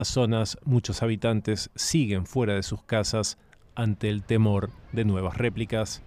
zonas, muchos habitantes siguen fuera de sus casas ante el temor de nuevas réplicas.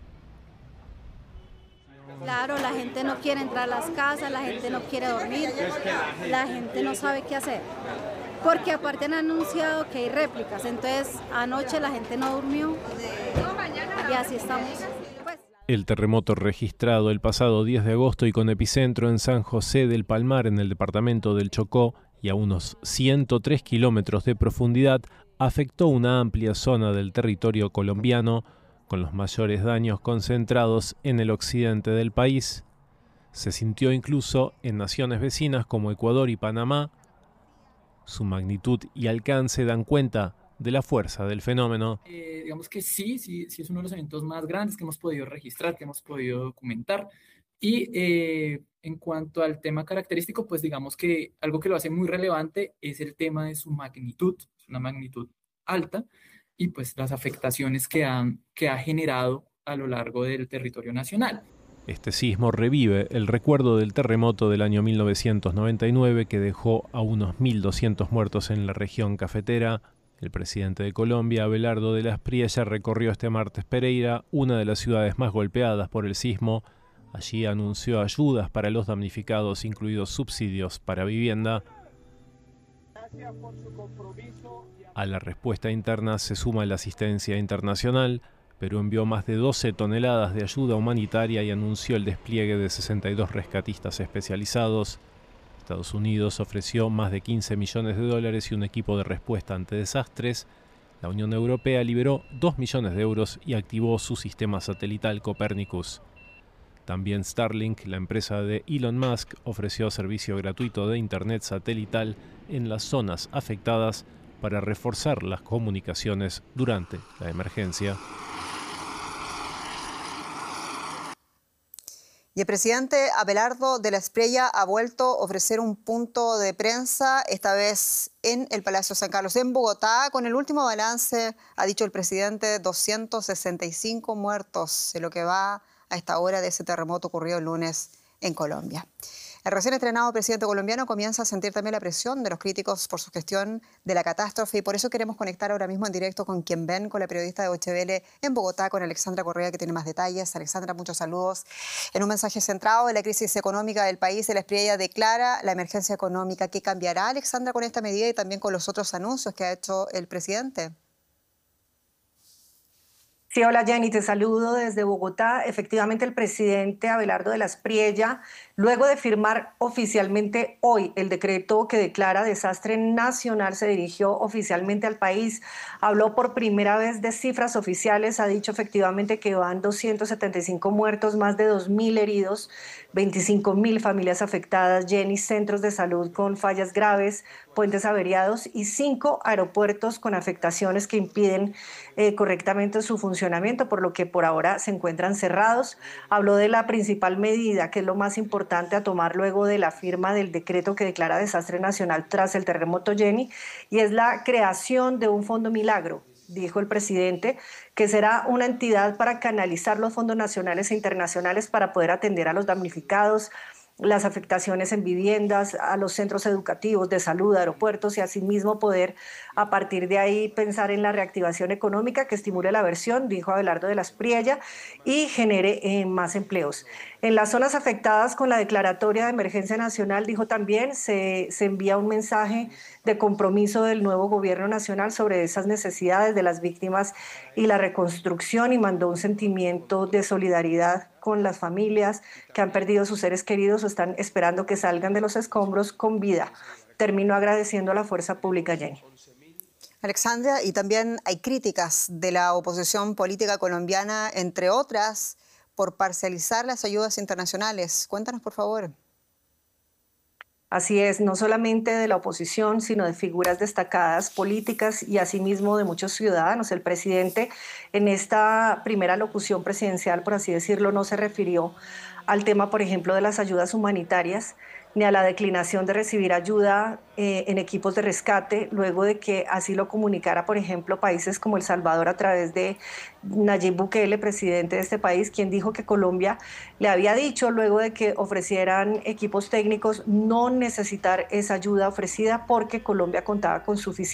Claro, la gente no quiere entrar a las casas, la gente no quiere dormir, la gente no sabe qué hacer. Porque aparte han anunciado que hay réplicas, entonces anoche la gente no durmió y así estamos. El terremoto registrado el pasado 10 de agosto y con epicentro en San José del Palmar, en el departamento del Chocó, y a unos 103 kilómetros de profundidad, afectó una amplia zona del territorio colombiano, con los mayores daños concentrados en el occidente del país. Se sintió incluso en naciones vecinas como Ecuador y Panamá. Su magnitud y alcance dan cuenta de la fuerza del fenómeno. Digamos que sí es uno de los eventos más grandes que hemos podido registrar, que hemos podido documentar. Y en cuanto al tema característico, pues digamos que algo que lo hace muy relevante es el tema de su magnitud, una magnitud alta, y pues las afectaciones que ha generado a lo largo del territorio nacional. Este sismo revive el recuerdo del terremoto del año 1999 que dejó a unos 1.200 muertos en la región cafetera. El presidente de Colombia, Abelardo de la Espriella, recorrió este martes Pereira, una de las ciudades más golpeadas por el sismo. Allí anunció ayudas para los damnificados, incluidos subsidios para vivienda. A la respuesta interna se suma la asistencia internacional. Perú envió más de 12 toneladas de ayuda humanitaria y anunció el despliegue de 62 rescatistas especializados. Estados Unidos ofreció más de 15 millones de dólares y un equipo de respuesta ante desastres. La Unión Europea liberó 2 millones de euros y activó su sistema satelital Copernicus. También Starlink, la empresa de Elon Musk, ofreció servicio gratuito de internet satelital en las zonas afectadas para reforzar las comunicaciones durante la emergencia. Y el presidente Abelardo de la Espriella ha vuelto a ofrecer un punto de prensa, esta vez en el Palacio San Carlos, en Bogotá. Con el último balance, ha dicho el presidente, 265 muertos en lo que va a esta hora de ese terremoto ocurrido el lunes en Colombia. El recién estrenado presidente colombiano comienza a sentir también la presión de los críticos por su gestión de la catástrofe y por eso queremos conectar ahora mismo en directo con quien ven, con la periodista de Deutsche Welle en Bogotá, con Alexandra Correa, que tiene más detalles. Alexandra, muchos saludos. En un mensaje centrado en la crisis económica del país, la Espriella declara la emergencia económica. ¿Qué cambiará, Alexandra, con esta medida y también con los otros anuncios que ha hecho el presidente? Sí, hola Jenny, te saludo desde Bogotá. Efectivamente, el presidente Abelardo de la Espriella, luego de firmar oficialmente hoy el decreto que declara desastre nacional, se dirigió oficialmente al país. Habló por primera vez de cifras oficiales, ha dicho efectivamente que van 275 muertos, más de 2.000 heridos, 25.000 familias afectadas, Jenny, centros de salud con fallas graves, puentes averiados y 5 aeropuertos con afectaciones que impiden correctamente su funcionamiento, por lo que por ahora se encuentran cerrados. Habló de la principal medida, que es lo más importante a tomar luego de la firma del decreto que declara desastre nacional tras el terremoto Jenny, y es la creación de un fondo milagro. Dijo el presidente que será una entidad para canalizar los fondos nacionales e internacionales para poder atender a los damnificados, las afectaciones en viviendas, a los centros educativos, de salud, aeropuertos y asimismo poder a partir de ahí pensar en la reactivación económica que estimule la inversión, dijo Abelardo de la Espriella, y genere más empleos. En las zonas afectadas con la declaratoria de emergencia nacional, dijo también, se envía un mensaje de compromiso del nuevo gobierno nacional sobre esas necesidades de las víctimas y la reconstrucción, y mandó un sentimiento de solidaridad con las familias que han perdido sus seres queridos o están esperando que salgan de los escombros con vida. Termino agradeciendo a la fuerza pública, Jenny. Alexandra, y también hay críticas de la oposición política colombiana, entre otras, por parcializar las ayudas internacionales. Cuéntanos, por favor. Así es, no solamente de la oposición, sino de figuras destacadas políticas y asimismo de muchos ciudadanos. El presidente en esta primera locución presidencial, por así decirlo, no se refirió al tema, por ejemplo, de las ayudas humanitarias, ni a la declinación de recibir ayuda en equipos de rescate, luego de que así lo comunicara, por ejemplo, países como El Salvador a través de Nayib Bukele, presidente de este país, quien dijo que Colombia le había dicho, luego de que ofrecieran equipos técnicos, no necesitar esa ayuda ofrecida porque Colombia contaba con suficiente